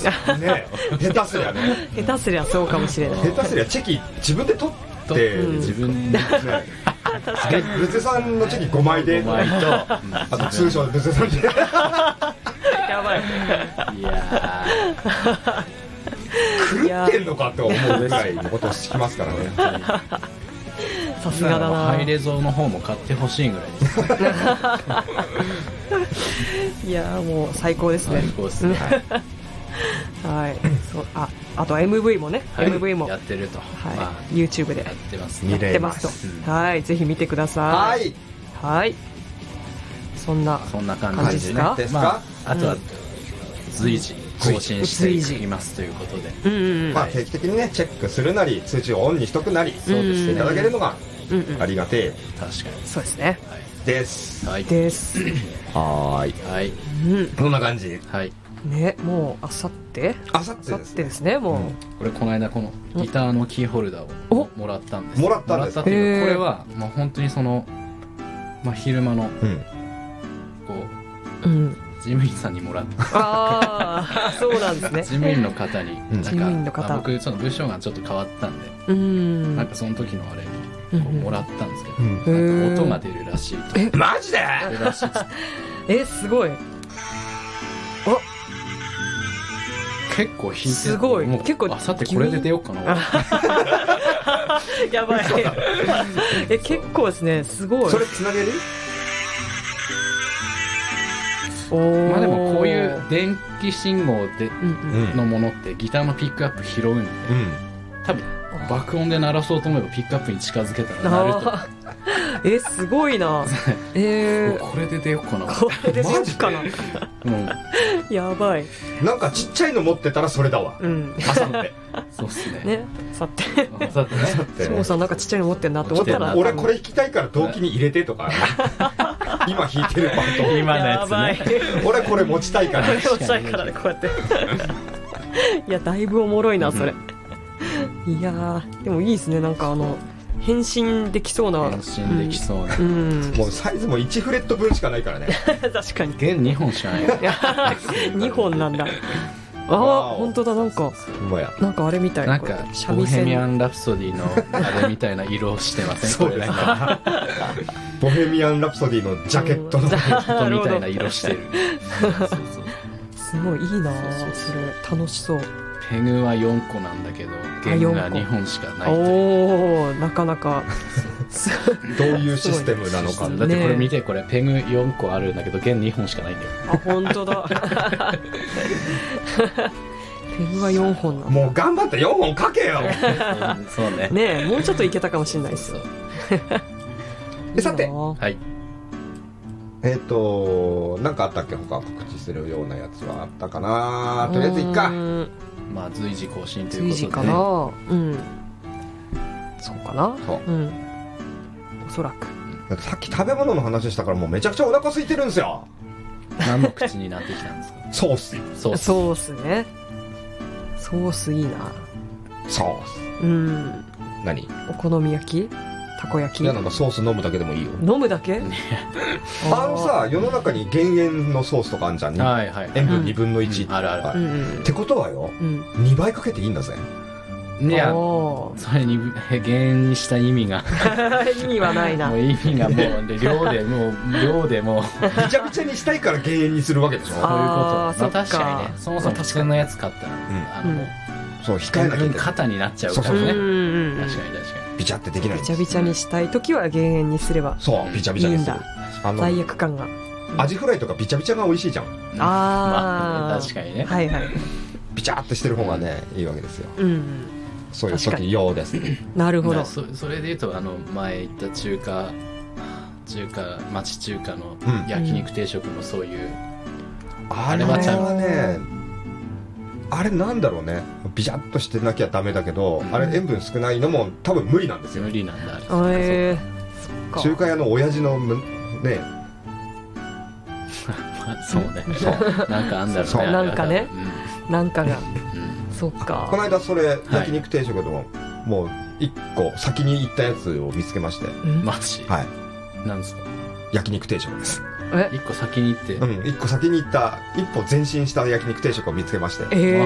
ね、下手すりゃね、 下手すりゃそうかもしれない。 下手すりゃチェキ自分で取って、 自分で、ね、 確かにブツさんのチェキ5枚で、 5枚と、 あと通称でブツさんでやばい。 いや狂ってんのかって思うぐらいのことをしますからね。 さすがだな。 ハイレゾの方も買ってほしいぐらいです。 いやもう最高ですね。 最高ですね。 はい。そう、あとは MV もね、 はい、 MV もやってると、 はい、 まあ、 YouTube でやってますね。 やってますと、はい、ぜひ見てください。 はい、 はい、そんな感じでね。 ですか。 まあ、あとは随時更新していきますということで、 まあ定期的にねチェックするなり通知をオンにしとくなり、そうですね、いただけるのがありがてえ。 確かにそうですね。 です。 はい。です。 はい。 はい。 こんな感じ。 はい。 ね、もうあさってですね、もう。 これこの間このギターのキーホルダーをもらったんです。 もらったっていうか、これはまあ本当にそのまあ昼間のこう事務員さんにもらった。 ああ、そうなんですね。 事務員の方に、 事務員の方。 僕ちょっと部署がちょっと変わったんで、なんかその時のあれにこうもらったんですけど、なんか音が出るらしいと。 マジで？ 出るらしい。 すごい。 結構弾いてる。 すごい。結構あさってこれで出ようかな。 やばい。結構ですね。すごい。 それつなげる？ まあでもこういう電気信号でのものってギターのピックアップ拾うんで、多分爆音で鳴らそうと思えばピックアップに近づけたら鳴ると。 すごいな。 これで出ようかな。 これで出ようかな。やばい。 なんかちっちゃいの持ってたらそれだわ。あさって。 そうっすね。 ね、さって。 さってね。 そうさんなんかちっちゃいの持ってんなって思ったら。 俺これ弾きたいから動機に入れてとか。今弾いてるパート。 今のやつね。 俺これ持ちたいから。 持ちたいからね、こうやって。いや、だいぶおもろいな、それ。いやでもいいですね、なんか変身できそうな。 変身できそうな。 もうサイズも1フレット分しかないからね。 確かに。 弦2本しかない。 2本なんだ。本当だ、なんかあれみたい。 なんかボヘミアン・ラプソディのあれみたいな色をしてません？ そうですね。ボヘミアン・ラプソディのジャケットのみたいな色してる。 すごいいいな、それ楽しそう。 ペグは4個なんだけど弦が2本しかない。 おー、なかなかどういうシステムなのか。 だってこれ見て、これペグ4個あるんだけど弦2本しかないんだよ。 本当だ。ペグは4本なんだ。 もう頑張って4本書けよ。 そうね。 ねえ、もうちょっといけたかもしれないですよ。 さて、 はい。 なんかあったっけ、他告知するようなやつはあったかな。とりあえずいっか。 まあ随時更新ということで、ね、 随時かな。そうかな。おそらく。 さっき食べ物の話したからもうめちゃくちゃお腹空いてるんですよ。 何の口になってきたんですか？ ソース。 ソースね。ソースいいな。 ソース。何？ お好み焼き？たこ焼き？ いや、なんかソース飲むだけでもいいよ。 飲むだけ？ さ、世の中に減塩のソースとかあんじゃん。塩分2分の1。 あるある。 ってことはよ、2倍かけていいんだぜ。 いや、それに減塩にした意味が意味はないな。 もう意味がもう量でもびちゃびちゃにしたいから減塩にするわけでしょ。そういうこと。 まあ確かにね、そもそも普通のやつ買ったらそう控えなきゃいけない。 肩になっちゃうからね。確かに確かに。 ビチャってできない。 ビチャビチャにしたいときは減塩にすれば。 そう、ビチャビチャにする。 罪悪感が。 アジフライとかビチャビチャが美味しいじゃん。 まあ確かにね。 はいはい。 ビチャってしてる方がね、いいわけですよ。そういう時用です。 なるほど。 それでいうと前言った町中華の焼肉定食のそういう、 あれはね、あれなんだろうね、ビシャッとしてなきゃダメだけど、あれ塩分少ないのも多分無理なんですよ。 無理なんだ。 中華屋の親父のね。 そうね。なんかあんだろうね。 なんかね、なんかが。そっか。 この間それ焼肉定食でももう一個先に行ったやつを見つけまして。 マジ？ はい。 なんですか？ 焼肉定食です。 一個先に行って。 一個先に行った一歩前進した焼肉定食を見つけまして。